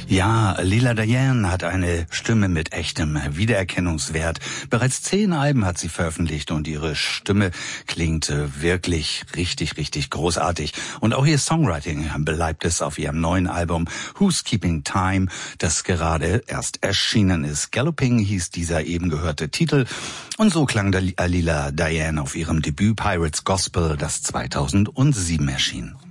Ja, Lila Diane hat eine Stimme mit echtem Wiedererkennungswert. Bereits 10 Alben hat sie veröffentlicht und ihre Stimme klingt wirklich richtig großartig. Und auch ihr Songwriting bleibt es auf ihrem neuen Album Who's Keeping Time, das gerade erst erschienen ist. Galloping hieß dieser eben gehörte Titel. Und so klang Lila Diane auf ihrem Debüt Pirates Gospel, das 2007 erschien.